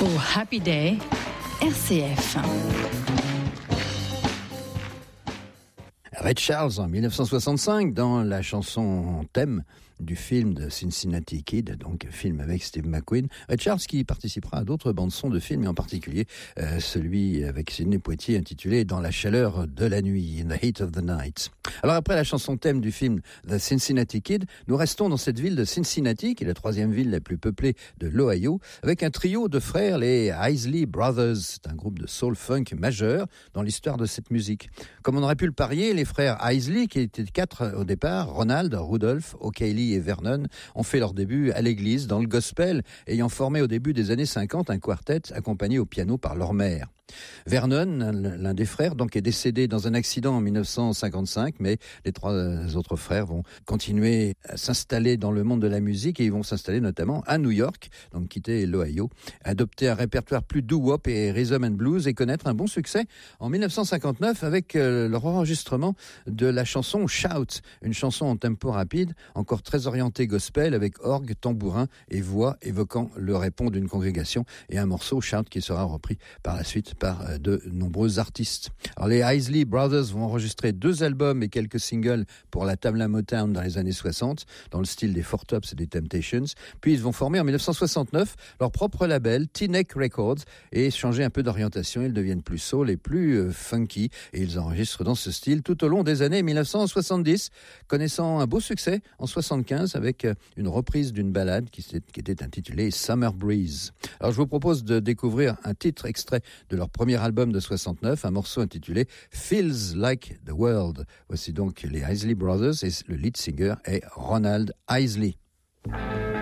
Oh, Happy Day, RCF. Ray Charles en 1965 dans la chanson thème du film de Cincinnati Kid, donc film avec Steve McQueen. Ray Charles qui participera à d'autres bandes-sons de films, et en particulier celui avec Sidney Poitier intitulé Dans la chaleur de la nuit, In the Heat of the Night. Alors après la chanson thème du film The Cincinnati Kid, nous restons dans cette ville de Cincinnati, qui est la troisième ville la plus peuplée de l'Ohio, avec un trio de frères, les Isley Brothers. C'est un groupe de soul-funk majeur dans l'histoire de cette musique. Comme on aurait pu le parier, les frères Isley, qui étaient quatre au départ, Ronald, Rudolph, O'Kaylee et Vernon, ont fait leur début à l'église, dans le gospel, ayant formé au début des années 50 un quartet accompagné au piano par leur mère. Vernon, l'un des frères, donc est décédé dans un accident en 1955, mais les trois autres frères vont continuer à s'installer dans le monde de la musique et ils vont s'installer notamment à New York, donc quitter l'Ohio, adopter un répertoire plus doo-wop et rhythm and blues et connaître un bon succès en 1959 avec leur enregistrement de la chanson Shout, une chanson en tempo rapide, encore très orientée gospel avec orgue, tambourin et voix évoquant le répond d'une congrégation et un morceau Shout qui sera repris par la suite par de nombreux artistes. Alors les Isley Brothers vont enregistrer 2 albums et quelques singles pour la Tamla Motown dans les années 60, dans le style des Four Tops et des Temptations. Puis ils vont former en 1969 leur propre label, T-Neck Records, et changer un peu d'orientation. Ils deviennent plus soul et plus funky, et ils enregistrent dans ce style tout au long des années 1970, connaissant un beau succès en 75 avec une reprise d'une ballade qui était intitulée Summer Breeze. Alors je vous propose de découvrir un titre extrait de leur premier album de 69, un morceau intitulé Feels Like the World. Voici donc les Isley Brothers et le lead singer est Ronald Isley.